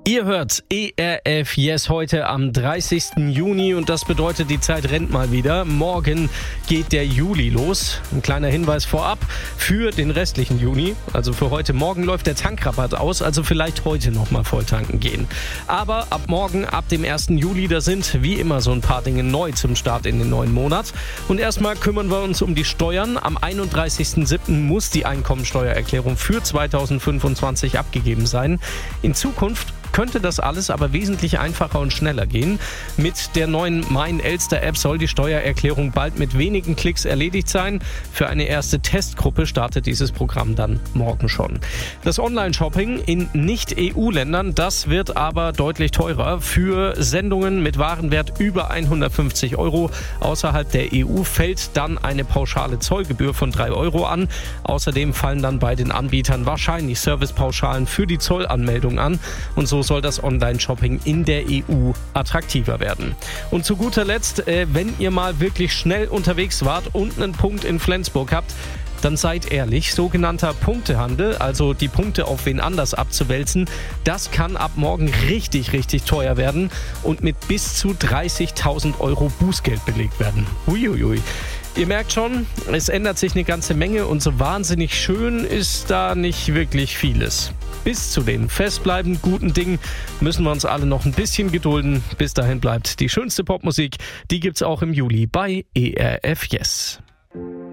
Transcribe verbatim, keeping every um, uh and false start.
Ihr hört E R F Yes heute am dreißigsten Juni und das bedeutet, die Zeit rennt mal wieder. Morgen geht der Juli los. Ein kleiner Hinweis vorab für den restlichen Juni. Also für heute Morgen läuft der Tankrabatt aus, also vielleicht heute nochmal voll tanken gehen. Aber ab morgen, ab dem ersten Juli, da sind wie immer so ein paar Dinge neu zum Start in den neuen Monat. Und erstmal kümmern wir uns um die Steuern. Am einunddreißigsten siebten muss die Einkommensteuererklärung für zweitausendfünfundzwanzig abgegeben sein. In Zukunft könnte das alles aber wesentlich einfacher und schneller gehen. Mit der neuen Mein Elster-App soll die Steuererklärung bald mit wenigen Klicks erledigt sein. Für eine erste Testgruppe startet dieses Programm dann morgen schon. Das Online-Shopping in Nicht-E U-Ländern, das wird aber deutlich teurer. Für Sendungen mit Warenwert über hundertfünfzig Euro außerhalb der E U fällt dann eine pauschale Zollgebühr von drei Euro an. Außerdem fallen dann bei den Anbietern wahrscheinlich Servicepauschalen für die Zollanmeldung an. Und so soll das Online-Shopping in der E U attraktiver werden. Und zu guter Letzt, äh, wenn ihr mal wirklich schnell unterwegs wart und einen Punkt in Flensburg habt, dann seid ehrlich, sogenannter Punktehandel, also die Punkte auf wen anders abzuwälzen, das kann ab morgen richtig, richtig teuer werden und mit bis zu dreißigtausend Euro Bußgeld belegt werden. Uiuiui. Ihr merkt schon, es ändert sich eine ganze Menge und so wahnsinnig schön ist da nicht wirklich vieles. Bis zu den festbleibend guten Dingen müssen wir uns alle noch ein bisschen gedulden. Bis dahin bleibt die schönste Popmusik. Die gibt's auch im Juli bei E R F Yes.